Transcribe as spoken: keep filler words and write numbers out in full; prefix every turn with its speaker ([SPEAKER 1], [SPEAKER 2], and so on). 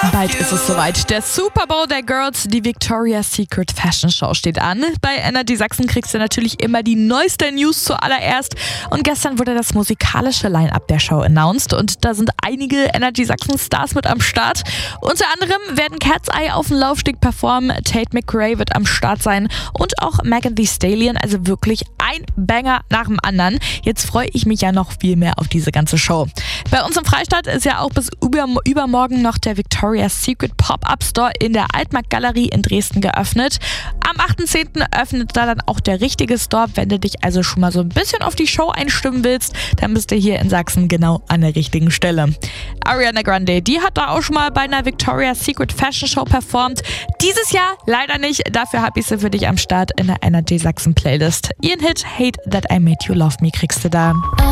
[SPEAKER 1] Bald ist es soweit. Der Super Bowl der Girls, die Victoria's Secret Fashion Show steht an. Bei Energy Sachsen kriegst du natürlich immer die neueste News zuallererst. Und gestern wurde das musikalische Line-Up der Show announced. Und da sind einige Energy Sachsen Stars mit am Start. Unter anderem werden Cat's Eye auf dem Laufsteg performen, Tate McRae wird am Start sein und auch Megan Thee Stallion. Also wirklich ein Banger nach dem anderen. Jetzt freue ich mich ja noch viel mehr auf diese ganze Show. Bei uns im Freistaat ist ja auch bis über, übermorgen noch der Victoria's Secret Pop-Up Store in der Altmarkt-Galerie in Dresden geöffnet. Am achten zehnten öffnet da dann auch der richtige Store. Wenn du dich also schon mal so ein bisschen auf die Show einstimmen willst, dann bist du hier in Sachsen genau an der richtigen Stelle. Ariana Grande, die hat da auch schon mal bei einer Victoria's Secret Fashion Show performt. Dieses Jahr leider nicht. Dafür habe ich sie für dich am Start in der Energy Sachsen Playlist. Ihren Hit Hate That I Made You Love Me kriegst du da.